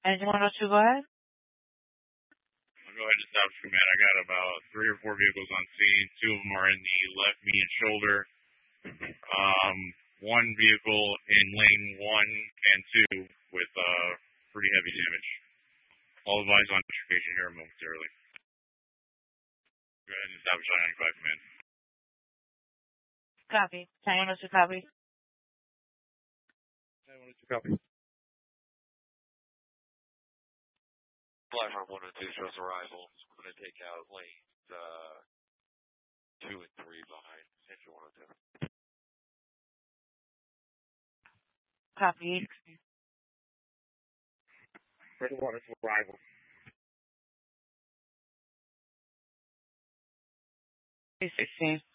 Engine 102, go ahead. I'll go ahead and stop command. I got about 3 or 4 vehicles on scene. 2 of them are in the left median shoulder. One vehicle in lane 1 and 2 with pretty heavy damage. All advise on notification here momentarily. Go ahead and establish I-95 command. Copy. Tango 102, copy. Tango 102, copy. Flymark 102 shows arrival. We're going to take out lanes 2 and 3 behind Engine 102. Copy. Red water to arrival. 316.